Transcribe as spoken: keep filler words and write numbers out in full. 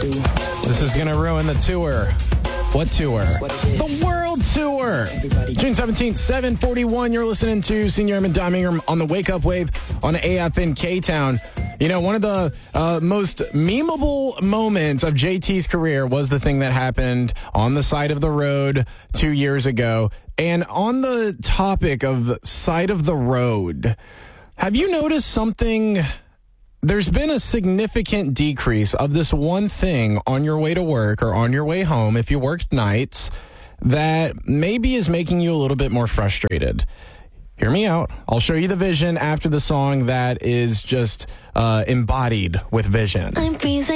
This is going to ruin the tour. What tour? The World Tour. June seventeenth, seven forty-one. You're listening to Senior and Domingham on the Wake Up Wave on A F N K-Town. You know, one of the uh, most memeable moments of J T's career was the thing that happened on the side of the road two years ago. And on the topic of side of the road, have you noticed something? There's been a significant decrease of this one thing on your way to work or on your way home, if you worked nights, that maybe is making you a little bit more frustrated. Hear me out. I'll show you the vision after the song that is just uh, embodied with vision. I'm freezing.